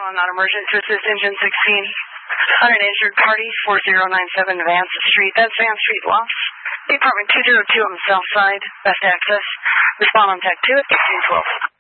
calling on emergency to assist engine 16 on an injured party, 4097 Vance Street. That's Vance Street Lost. Apartment 202 on the south side. Best access. Respond on tech 2 at 1512.